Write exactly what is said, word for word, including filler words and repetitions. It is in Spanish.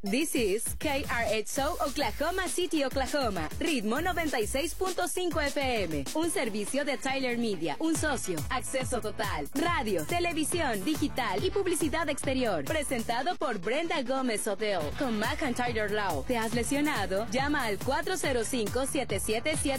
This is K R H O Oklahoma City, Oklahoma. Ritmo noventa y seis punto cinco F M. Un servicio de Tyler Media. Un socio. Acceso total. Radio, televisión, digital y publicidad exterior. Presentado por Brenda Gómez Hotel. Con McIntyre Law. ¿Te has lesionado? Llama al cuatro cero cinco, siete siete siete